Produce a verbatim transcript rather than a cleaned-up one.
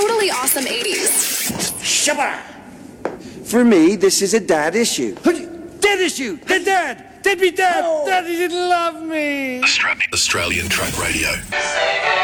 totally awesome eighties. Shabba! For me, this is a dad issue. Dad issue! Dead dad! Dead be dad! Oh. Daddy didn't love me! Australian Track Radio.